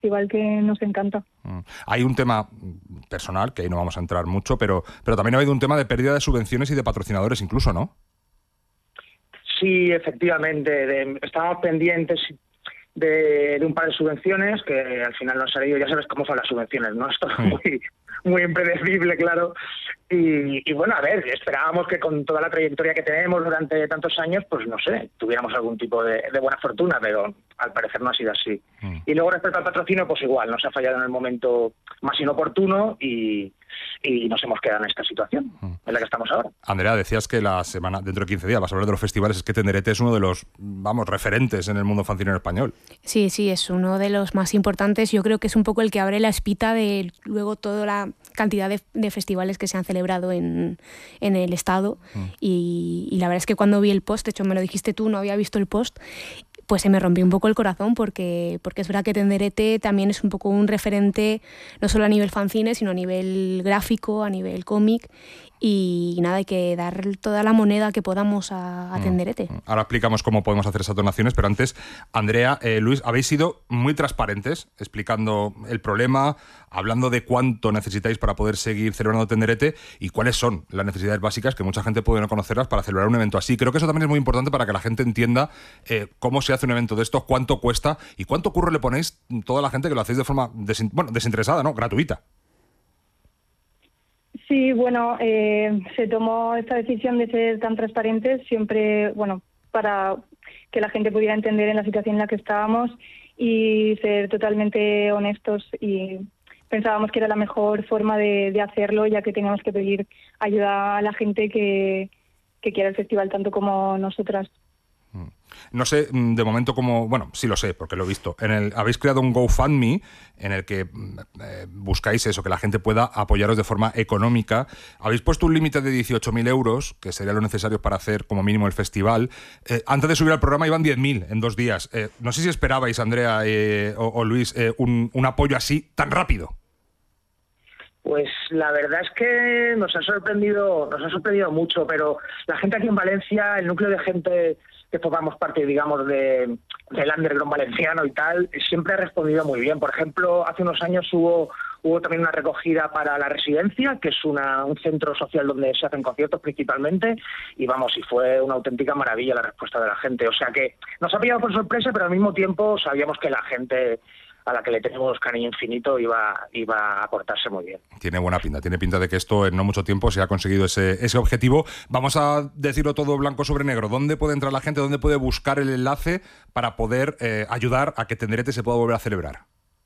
festival que nos encanta. Hay un tema personal, que ahí no vamos a entrar mucho, pero también ha habido un tema de pérdida de subvenciones y de patrocinadores incluso, ¿no? Sí, efectivamente. Estábamos pendientes de un par de subvenciones que al final no han salido. Ya sabes cómo son las subvenciones, ¿no? Esto es muy impredecible, claro. Y bueno, a ver, esperábamos que con toda la trayectoria que tenemos durante tantos años, pues no sé, tuviéramos algún tipo de buena fortuna, pero al parecer no ha sido así. Y luego respecto al patrocinio, pues igual, nos ha fallado en el momento más inoportuno y nos hemos quedado en esta situación en la que estamos ahora. Andrea, decías que la semana, dentro de 15 días, vas a hablar de los festivales. Es que Tenderete es uno de los, referentes en el mundo fancinero español. Sí, es uno de los más importantes. Yo creo que es un poco el que abre la espita de luego toda la cantidad de festivales que se han celebrado en el Estado. Y la verdad es que cuando vi el post, de hecho me lo dijiste tú, no había visto el post, pues se me rompió un poco el corazón porque es verdad que Tenderete también es un poco un referente no solo a nivel fanzine, sino a nivel gráfico, a nivel cómic, y nada, hay que dar toda la moneda que podamos a Tenderete. Ahora explicamos cómo podemos hacer esas donaciones, pero antes, Andrea, Luis, habéis sido muy transparentes explicando el problema, hablando de cuánto necesitáis para poder seguir celebrando Tenderete y cuáles son las necesidades básicas que mucha gente puede no conocerlas para celebrar un evento así. Creo que eso también es muy importante para que la gente entienda cómo se hace un evento de estos, cuánto cuesta y cuánto curro le ponéis toda la gente que lo hacéis de forma desinteresada, ¿no? Gratuita. Sí, bueno, se tomó esta decisión de ser tan transparentes siempre, bueno, para que la gente pudiera entender en la situación en la que estábamos y ser totalmente honestos, y pensábamos que era la mejor forma de hacerlo, ya que teníamos que pedir ayuda a la gente que quiera el festival tanto como nosotras. No sé de momento cómo... Bueno, sí lo sé, porque lo he visto. Habéis creado un GoFundMe en el que buscáis eso, que la gente pueda apoyaros de forma económica. Habéis puesto un límite de 18.000 euros, que sería lo necesario para hacer como mínimo el festival. Antes de subir al programa iban 10.000 en 2 días. No sé si esperabais, Andrea o Luis, un apoyo así tan rápido. Pues la verdad es que nos ha sorprendido mucho, pero la gente aquí en Valencia, el núcleo de gente que formamos parte, digamos, del underground valenciano y tal, siempre ha respondido muy bien. Por ejemplo, hace unos años hubo también una recogida para La Residencia, que es un centro social donde se hacen conciertos principalmente, y fue una auténtica maravilla la respuesta de la gente. O sea que nos ha pillado por sorpresa, pero al mismo tiempo sabíamos que la gente a la que le tenemos cariño infinito iba a portarse muy bien. Tiene buena pinta, tiene pinta de que esto en no mucho tiempo se ha conseguido ese objetivo. Vamos a decirlo todo blanco sobre negro. ¿Dónde puede entrar la gente? ¿Dónde puede buscar el enlace para poder ayudar a que Tenderete se pueda volver a celebrar?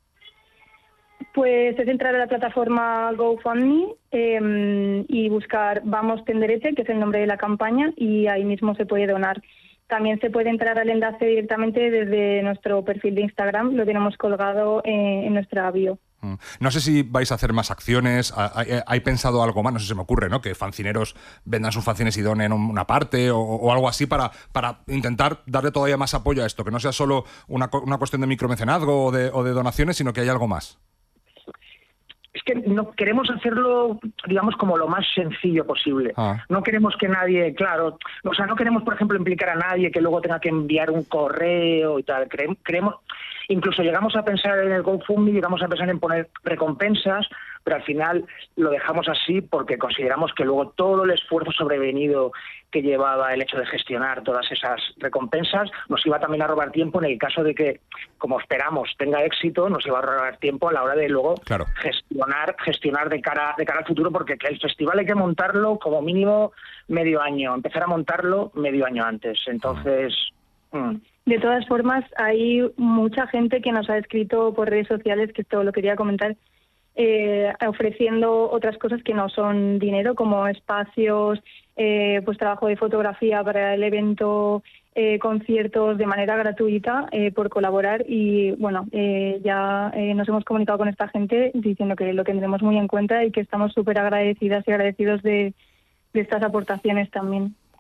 Pues es entrar a la plataforma GoFundMe y buscar Vamos Tenderete, que es el nombre de la campaña, y ahí mismo se puede donar. También se puede entrar al enlace directamente desde nuestro perfil de Instagram, lo tenemos colgado en nuestra bio. No sé si vais a hacer más acciones, ¿hay pensado algo más? No sé, se me ocurre, ¿no? Que fanzineros vendan sus fanzines y donen una parte o algo así para intentar darle todavía más apoyo a esto, que no sea solo una cuestión de micromecenazgo o de donaciones, sino que haya algo más. Es que no queremos hacerlo, digamos, como lo más sencillo posible. No queremos que nadie, claro, o sea, no queremos, por ejemplo, implicar a nadie que luego tenga que enviar un correo y tal. Queremos, incluso llegamos a pensar en el GoFundMe, llegamos a pensar en poner recompensas, pero al final lo dejamos así porque consideramos que luego todo el esfuerzo sobrevenido que llevaba el hecho de gestionar todas esas recompensas nos iba también a robar tiempo en el caso de que, como esperamos, tenga éxito, nos iba a robar tiempo a la hora de luego gestionar de cara al futuro, porque el festival hay que montarlo como mínimo medio año, empezar a montarlo medio año antes. Entonces... De todas formas, hay mucha gente que nos ha escrito por redes sociales, que esto lo quería comentar, ofreciendo otras cosas que no son dinero, como espacios, pues trabajo de fotografía para el evento, conciertos de manera gratuita por colaborar, y bueno, ya nos hemos comunicado con esta gente diciendo que lo tendremos muy en cuenta y que estamos súper agradecidas y agradecidos de estas aportaciones también.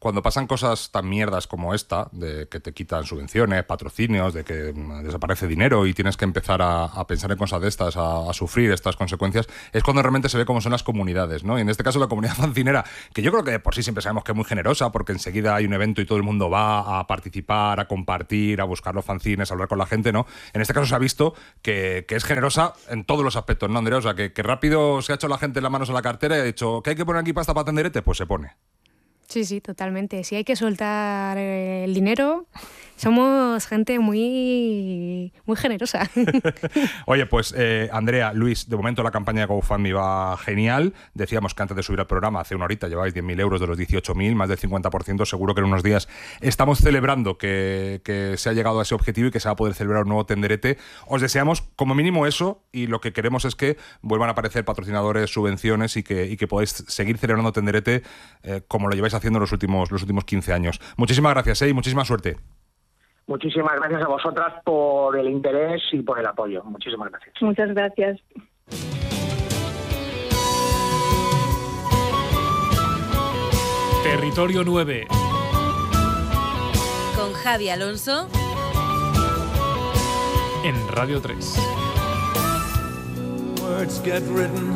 cuando pasan cosas tan mierdas como esta, de que te quitan subvenciones, patrocinios, de que desaparece dinero y tienes que empezar a pensar en cosas de estas, a sufrir estas consecuencias, es cuando realmente se ve cómo son las comunidades, ¿no? Y en este caso la comunidad fancinera, que yo creo que de por sí siempre sabemos que es muy generosa, porque enseguida hay un evento y todo el mundo va a participar, a compartir, a buscar los fanzines, a hablar con la gente, ¿no? En este caso se ha visto que es generosa en todos los aspectos, ¿no, Andrea? O sea, que rápido se ha hecho la gente las manos a la cartera y ha dicho que hay que poner aquí pasta para Tenderete, pues se pone. Sí, totalmente. Si hay que soltar el dinero, somos gente muy generosa. Oye, pues Andrea, Luis, de momento la campaña de GoFundMe va genial. Decíamos que antes de subir al programa, hace una horita, lleváis 10.000 euros de los 18.000, más del 50%. Seguro que en unos días estamos celebrando que se ha llegado a ese objetivo y que se va a poder celebrar un nuevo Tenderete. Os deseamos como mínimo eso, y lo que queremos es que vuelvan a aparecer patrocinadores, subvenciones y que podáis seguir celebrando Tenderete como lo lleváis haciendo los últimos 15 años. Muchísimas gracias y muchísima suerte. Muchísimas gracias a vosotras por el interés y por el apoyo. Muchísimas gracias. Muchas gracias. Territorio 9. Con Javi Alonso. En Radio 3. Words get written.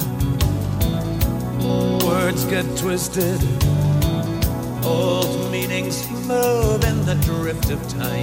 Words get twisted. Old meanings move in the drift of time.